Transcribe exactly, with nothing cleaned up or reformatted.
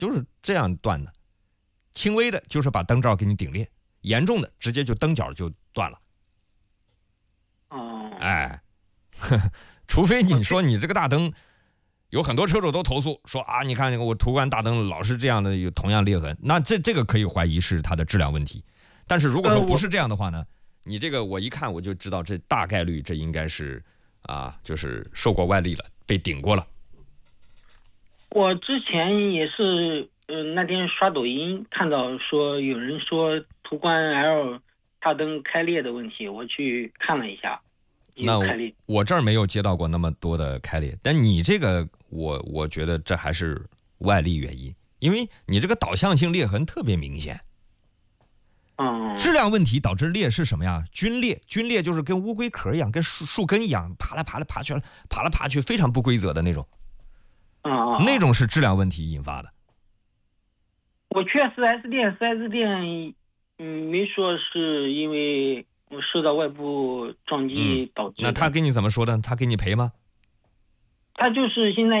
就是这样断的。轻微的就是把灯罩给你顶裂，严重的直接就灯角就断了。 哦， 哎，呵呵，除非你说你这个大灯，有很多车主都投诉说啊，你看我途观大灯老是这样的，有同样裂痕，那这这个可以怀疑是它的质量问题。但是如果说不是这样的话呢，你这个我一看我就知道，这大概率这应该是啊，就是受过外力了，被顶过了。 我之前也是，呃，那天刷抖音看到说有人说途观 L 大灯开裂的问题，我去看了一下， 那我我这儿没有接到过那么多的开裂，但你这个我我觉得这还是外力原因，因为你这个导向性裂痕特别明显。 嗯， 质量问题导致裂是什么呀？皲裂，皲裂就是跟乌龟壳一样，跟树树根一样，爬来爬来爬去，爬来爬去，非常不规则的那种。 嗯嗯， 那种是质量问题引发的。 我去 四 S 店 ，四 S 店，嗯，没说是因为我受到外部撞击导致、 嗯。那他给你怎么说的？他给你赔吗？ 他就是现在